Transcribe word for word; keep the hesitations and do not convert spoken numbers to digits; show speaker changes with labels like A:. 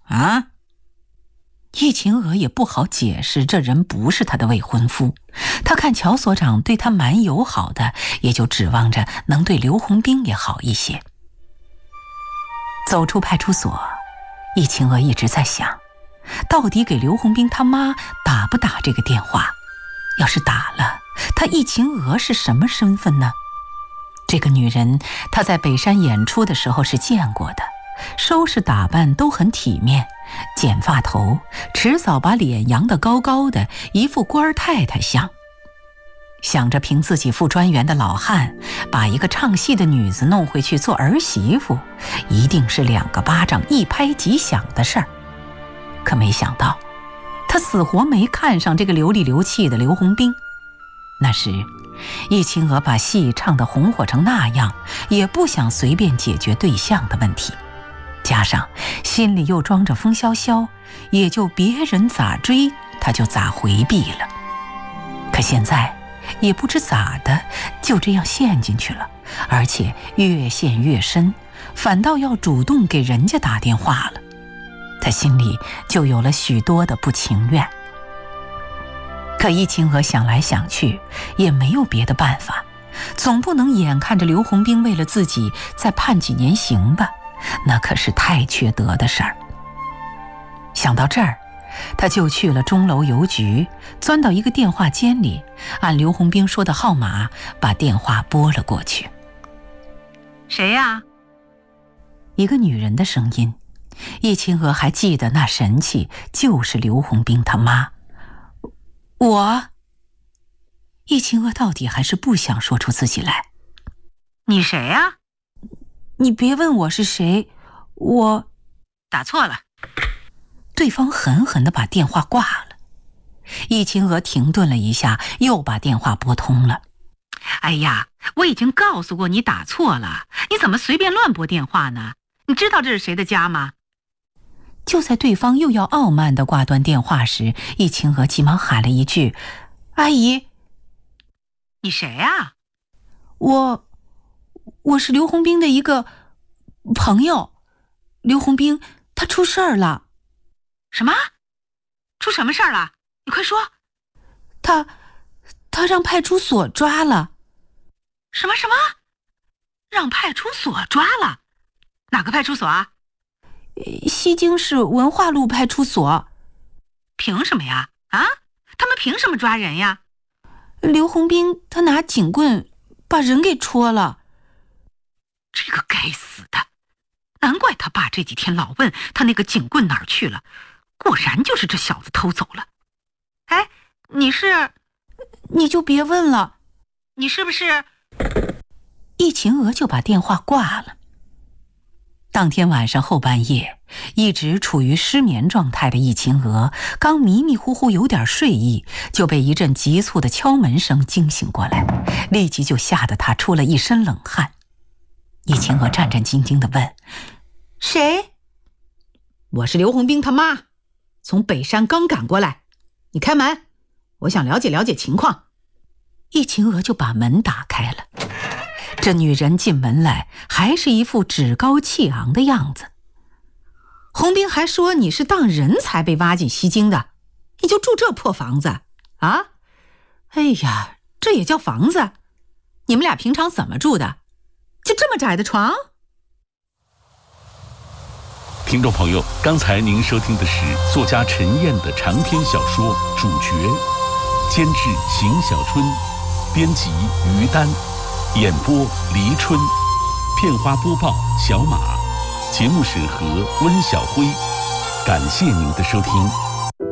A: 啊？易秦娥也不好解释，这人不是她的未婚夫。她看乔所长对她蛮友好的，也就指望着能对刘洪兵也好一些。走出派出所，易秦娥一直在想，到底给刘洪兵他妈打不打这个电话？要是打了，她易秦娥是什么身份呢？这个女人，她在北山演出的时候是见过的，收拾打扮都很体面，剪发头，迟早把脸扬得高高的，一副官儿太太相。想着凭自己副专员的老汉，把一个唱戏的女子弄回去做儿媳妇，一定是两个巴掌一拍即响的事儿。可没想到，他死活没看上这个流里流气的刘洪兵。那时易秦娥把戏唱得红火成那样，也不想随便解决对象的问题，加上心里又装着风萧萧，也就别人咋追他就咋回避了。可现在也不知咋的，就这样陷进去了，而且越陷越深，反倒要主动给人家打电话了。他心里就有了许多的不情愿。可易秦娥想来想去，也没有别的办法，总不能眼看着刘洪兵为了自己再判几年刑吧，那可是太缺德的事儿。想到这儿，他就去了钟楼邮局，钻到一个电话间里，按刘洪兵说的号码把电话拨了过去。
B: 谁呀？
A: 一个女人的声音，易秦娥还记得那神气，就是刘洪兵他妈。我。易秦娥到底还是不想说出自己来。
B: 你谁呀？
A: 你别问我是谁，我
B: 打错了。
A: 对方狠狠地把电话挂了。易秦娥停顿了一下，又把电话拨通了。
B: 哎呀，我已经告诉过你打错了，你怎么随便乱拨电话呢？你知道这是谁的家吗？
A: 就在对方又要傲慢地挂断电话时，易秦娥急忙喊了一句：阿姨。
B: 你谁啊？
A: 我我是刘洪兵的一个朋友。刘洪兵他出事儿了。
B: 什么？出什么事儿了？你快说。
A: 他他让派出所抓了。
B: 什么什么？让派出所抓了？哪个派出所啊？
A: 西京市文化路派出所。
B: 凭什么呀？啊？他们凭什么抓人呀？
A: 刘洪兵他拿警棍把人给戳了。
B: 这个该死的，难怪他爸这几天老问他那个警棍哪儿去了，果然就是这小子偷走了。哎，你是？
A: 你就别问了。
B: 你是不是？
A: 易秦娥就把电话挂了。当天晚上后半夜，一直处于失眠状态的易秦娥刚迷迷糊糊有点睡意，就被一阵急促的敲门声惊醒过来，立即就吓得她出了一身冷汗。易秦娥战战兢兢地问：谁？我是刘洪兵他妈，从北山刚赶过来，你开门，我想了解了解情况。易秦娥就把门打开了。这女人进门来还是一副趾高气昂的样子。洪兵还说你是当人才被挖进西京的，你就住这破房子啊？哎呀，这也叫房子？你们俩平常怎么住的？就这么窄的床？
C: 听众朋友，刚才您收听的是作家陈燕的长篇小说《主角》，监制邢小春，编辑于丹，演播黎春，片花播报小马，节目审核温小辉。感谢您的收听。